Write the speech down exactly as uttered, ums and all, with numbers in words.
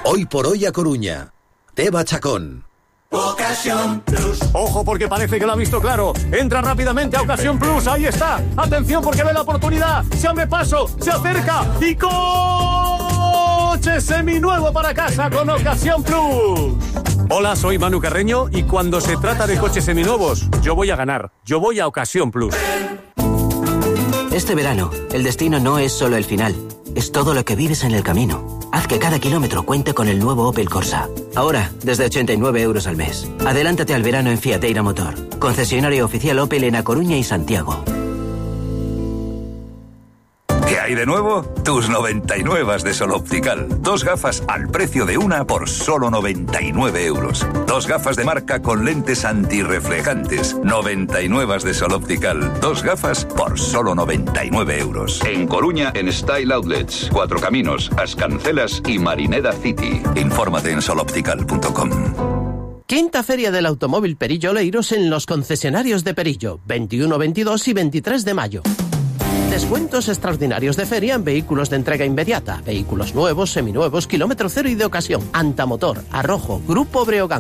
Hoy por hoy a Coruña. Teba Chacón. Ocasión Plus. Ojo, porque parece que lo ha visto claro. Entra rápidamente a Ocasión Plus. Ahí está. Atención, porque ve la oportunidad. Se abre paso, se acerca y coche seminuevo para casa con Ocasión Plus. Hola, soy Manu Carreño y cuando se trata de coches seminuevos, yo voy a ganar. Yo voy a Ocasión Plus. Este verano, el destino no es solo el final, es todo lo que vives en el camino. Haz que cada kilómetro cuente con el nuevo Opel Corsa. Ahora, desde ochenta y nueve euros al mes. Adelántate al verano en Fiateira Motor. Concesionario oficial Opel en A Coruña y Santiago. ¿Qué hay de nuevo? Tus noventa y nueve de Sol Optical. Dos gafas al precio de una por solo noventa y nueve euros. Dos gafas de marca con lentes antirreflejantes. noventa y nueve de Sol Optical. Dos gafas por solo noventa y nueve euros. En Coruña, en Style Outlets, Cuatro Caminos, Ascancelas y Marineda City. Infórmate en sol optical punto com. Quinta Feria del Automóvil Perillo Oleiros en los concesionarios de Perillo, veintiuno, veintidós y veintitrés de mayo. Descuentos extraordinarios de feria en vehículos de entrega inmediata, vehículos nuevos, seminuevos, kilómetro cero y de ocasión. Antamotor, Arrojo, Grupo Breogán.